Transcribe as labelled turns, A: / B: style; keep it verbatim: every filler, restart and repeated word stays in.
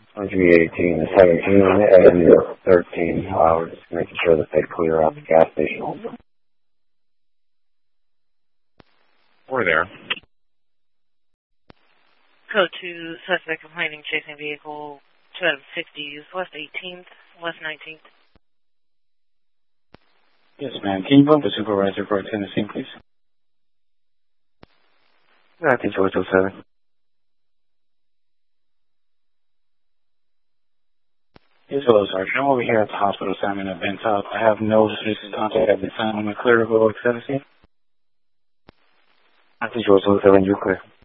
A: Entry eighteen to seventeen and thirteen hours, making sure that they clear out the gas station also.
B: We're there.
C: Code two, suspect complaining, chasing vehicle, two out of sixties, West eighteenth, West nineteenth.
D: Yes, ma'am. Can you bump the supervisor for a Tennessee, please?
A: nineteen George oh seven.
D: Yes, hello, Sergeant. I'm over here at the hospital assignment at Ben Top. I have no suspicious contact at the time. I'm a clear to go, et cetera.
A: nineteen George oh seven, you're clear.